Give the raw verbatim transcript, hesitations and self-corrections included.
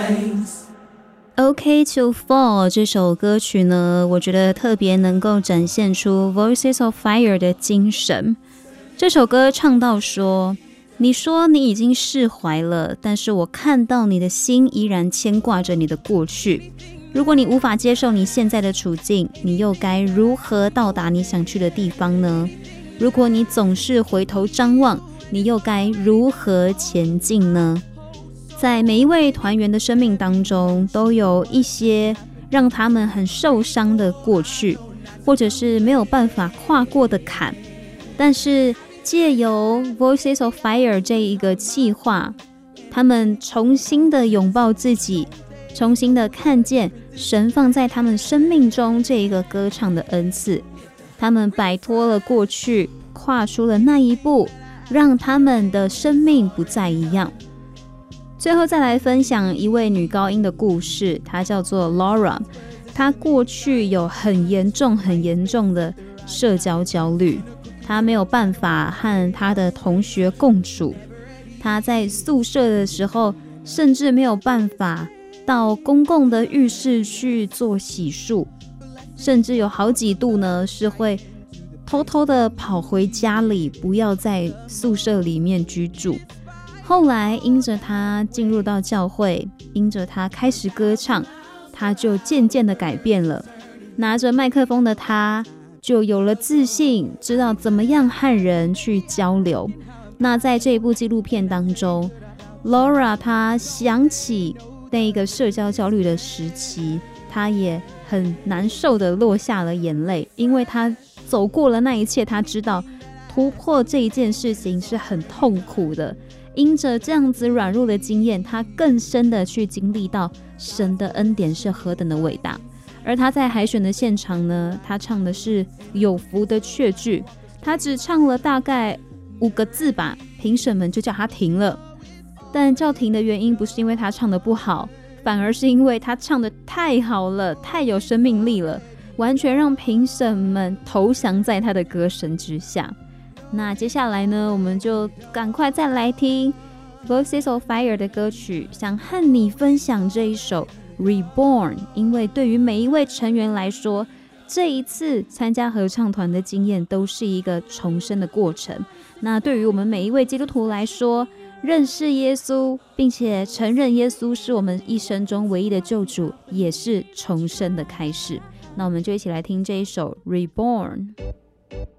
OK to Fall 这首歌曲呢，我觉得特别能够展现出 Voices of Fire 的精神。这首歌唱到说，你说你已经释怀了，但是我看到你的心依然牵挂着你的过去。如果你无法接受你现在的处境，你又该如何到达你想去的地方呢？如果你总是回头张望，你又该如何前进呢？在每一位团员的生命当中，都有一些让他们很受伤的过去，或者是没有办法跨过的坎。但是借由 Voices of Fire 这一个计划，他们重新的拥抱自己，重新的看见神放在他们生命中这一个歌唱的恩赐。他们摆脱了过去，跨出了那一步，让他们的生命不再一样。最后再来分享一位女高音的故事，她叫做 Laura。 她过去有很严重很严重的社交焦虑，她没有办法和她的同学共处，她在宿舍的时候甚至没有办法到公共的浴室去做洗漱，甚至有好几度呢是会偷偷的跑回家里，不要在宿舍里面居住。后来因着他进入到教会，因着他开始歌唱，他就渐渐的改变了。拿着麦克风的他就有了自信，知道怎么样和人去交流。那在这一部纪录片当中， Laura 她想起那个社交焦虑的时期，她也很难受的落下了眼泪，因为她走过了那一切，她知道突破这一件事情是很痛苦的。因着这样子软弱的经验，他更深的去经历到神的恩典是何等的伟大。而他在海选的现场呢，他唱的是有福的确据，他只唱了大概五个字吧，评审们就叫他停了。但叫停的原因不是因为他唱的不好，反而是因为他唱的太好了，太有生命力了，完全让评审们投降在他的歌声之下。那接下来呢，我们就赶快再来听 Voices of Fire 的歌曲，想和你分享这一首 Reborn， 因为对于每一位成员来说，这一次参加合唱团的经验都是一个重生的过程。那对于我们每一位基督徒来说，认识耶稣并且承认耶稣是我们一生中唯一的救主，也是重生的开始。那我们就一起来听这一首 Reborn。